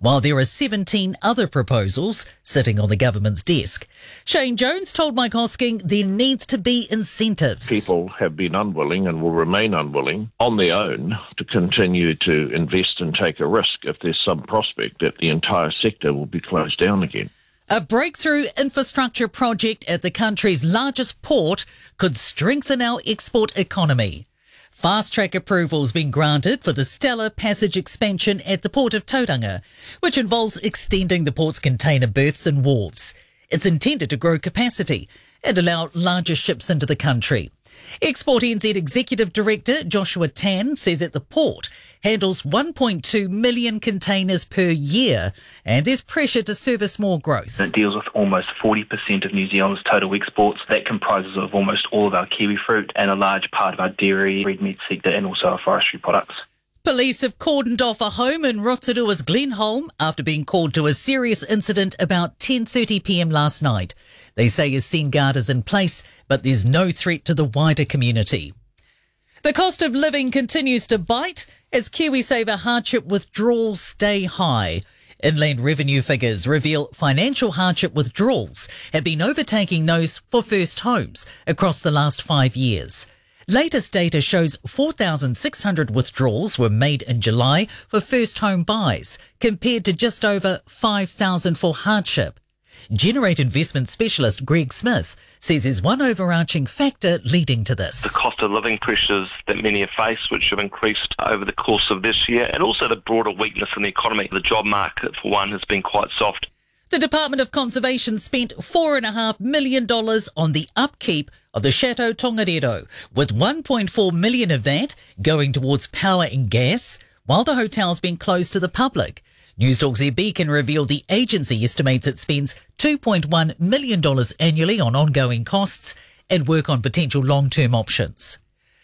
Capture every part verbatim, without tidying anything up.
while there are seventeen other proposals sitting on the government's desk. Shane Jones told Mike Hosking there needs to be incentives. People have been unwilling and will remain unwilling on their own to continue to invest and take a risk if there's some prospect that the entire sector will be closed down again. A breakthrough infrastructure project at the country's largest port could strengthen our export economy. Fast-track approval's been granted for the Stella Passage expansion at the Port of Tauranga, which involves extending the port's container berths and wharves. It's intended to grow capacity and allow larger ships into the country. Export N Z Executive Director Joshua Tan says that the port handles one point two million containers per year and there's pressure to service more growth. It deals with almost forty percent of New Zealand's total exports. That comprises of almost all of our kiwi fruit and a large part of our dairy, red meat sector and also our forestry products. Police have cordoned off a home in Rotorua's Glenholm after being called to a serious incident about ten thirty p m last night. They say a scene guard is in place, but there's no threat to the wider community. The cost of living continues to bite as KiwiSaver hardship withdrawals stay high. Inland revenue figures reveal financial hardship withdrawals have been overtaking those for first homes across the last five years. Latest data shows four thousand six hundred withdrawals were made in July for first home buys, compared to just over five thousand for hardship. Generate investment specialist Greg Smith says there's one overarching factor leading to this. The cost of living pressures that many have faced, which have increased over the course of this year, and also the broader weakness in the economy. The job market, for one, has been quite soft. The Department of Conservation spent four point five million dollars on the upkeep of the Chateau Tongariro, with one point four million dollars of that going towards power and gas, while the hotel's been closed to the public. Newstalk Z B can reveal the agency estimates it spends two point one million dollars annually on ongoing costs and work on potential long-term options.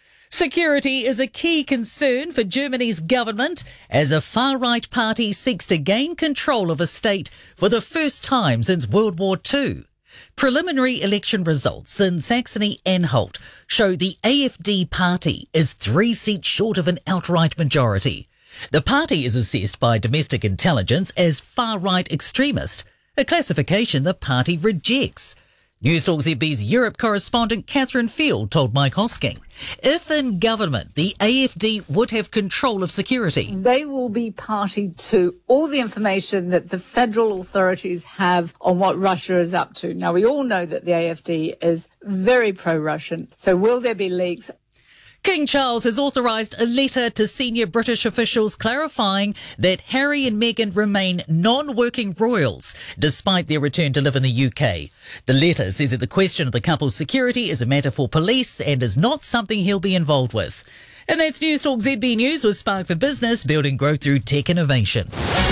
Security is a key concern for Germany's government as a far-right party seeks to gain control of a state for the first time since World War Two. Preliminary election results in Saxony-Anhalt show the A F D party is three seats short of an outright majority. The party is assessed by domestic intelligence as far-right extremist, a classification the party rejects. Newstalk Z B's Europe correspondent Catherine Field told Mike Hosking, if in government, the A F D would have control of security. They will be party to all the information that the federal authorities have on what Russia is up to. Now, we all know that the A F D is very pro-Russian, so will there be leaks? King Charles has authorised a letter to senior British officials clarifying that Harry and Meghan remain non-working royals despite their return to live in the U K. The letter says that the question of the couple's security is a matter for police and is not something he'll be involved with. And that's Newstalk Z B News with Spark for Business, building growth through tech innovation.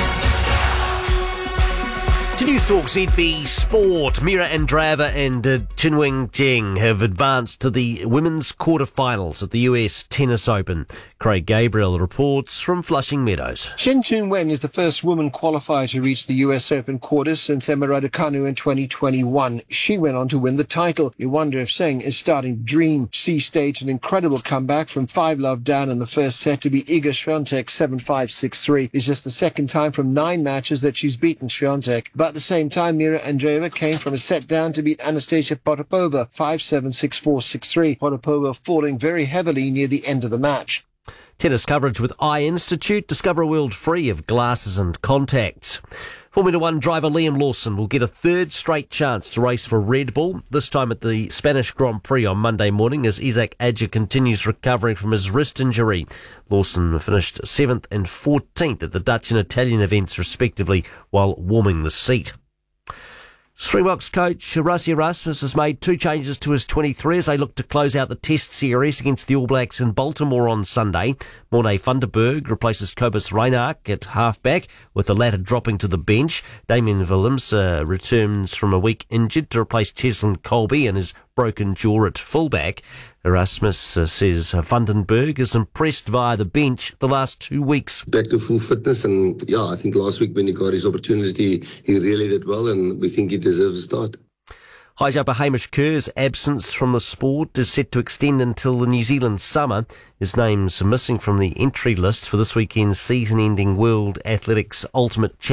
To Newstalk Z B Sport, Mira Andreeva and uh, Qinwen Zheng have advanced to the women's quarterfinals at the U S Tennis Open. Craig Gabriel reports from Flushing Meadows. Shen Qinwen is the first woman qualifier to reach the U S Open quarters since Emma Raducanu in twenty twenty-one. She went on to win the title. You wonder if Zheng is starting to dream. She staged an incredible comeback from five love down in the first set to beat Iga Swiatek seven five six three. It's just the second time from nine matches that she's beaten Swiatek. But at the same time, Mira Andreeva came from a set down to beat Anastasia Potapova five seven six four six three. Potapova falling very heavily near the end of the match. Tennis coverage with Eye Institute. Discover a world free of glasses and contacts. Formula One driver Liam Lawson will get a third straight chance to race for Red Bull, this time at the Spanish Grand Prix on Monday morning as Isaac Adger continues recovering from his wrist injury. Lawson finished seventh and fourteenth at the Dutch and Italian events respectively while warming the seat. Springboks coach Rassie Erasmus has made two changes to his twenty-three as they look to close out the Test series against the All Blacks in Baltimore on Sunday. Morne van der Berg replaces Kobus Reinach at halfback, with the latter dropping to the bench. Damien Willems uh, returns from a week injured to replace Cheslin Colby and his broken jaw at fullback. Erasmus uh, says Vandenberg is impressed via the bench the last two weeks. Back to full fitness, and yeah, I think last week when he got his opportunity, he really did well, and we think he deserves a start. High jumper Hamish Kerr's absence from the sport is set to extend until the New Zealand summer. His name's missing from the entry list for this weekend's season-ending World Athletics Ultimate Championship.